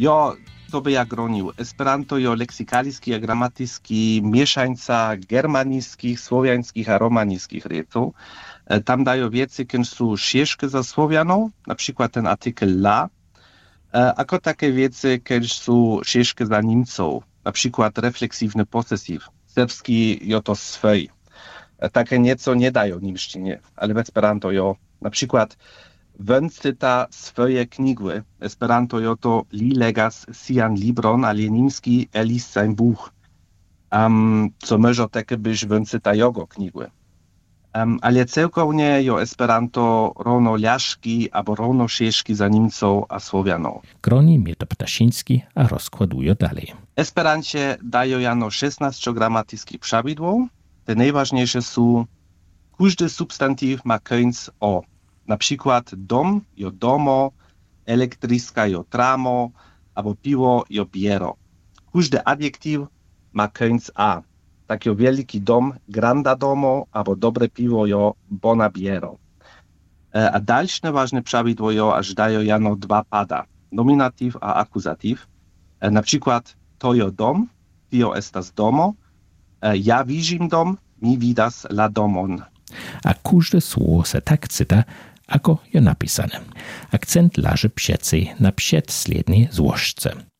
Jo, to by ja gronił. Esperanto jo leksykaliski a gramatyski mieszańca germanickich, słowiańskich a romanickich rysów. Tam dają wiece, kiedy są ciężkie za Słowianą, na przykład ten artykel la, ako takie wiece, kiedy są ciężkie za Niemców, na przykład refleksywny posesyw. Serbski jo to swej. Takie nieco nie dają niemszczynie, ale w Esperanto jo. Na przykład won czyta swoje knigły. Esperanto jo to li legas sian libron, ale niemski elis sein Buch. Co może takie być won czyta jego knigły. Ale całkownie jo Esperanto równo ляżki albo równo ciężki za Niemców a Słowianów. Groni Mirta Ptasiński a rozkładuje dalej. Esperancie dają jano 16 gramatyckich prawidłów. Te najważniejsze są, każdy substantyw ma koniec o. Na przykład dom jo domo, elektryska jo tramo, albo piwo jo biero. Każdy adjektyw ma koniec a. Tak jo wielki dom, granda domo, albo dobre piwo jo bona biero. A dalsze ważne prawidło jo aż dają jano dwa pada. Nominatyw a akuzatyw. Na przykład to jo dom, tio estas domo, ja widzim dom, mi vidas la domon. A każde słowo se tak cyta, ako je napisane. Akcent leży przecej na przedsledniej złożce.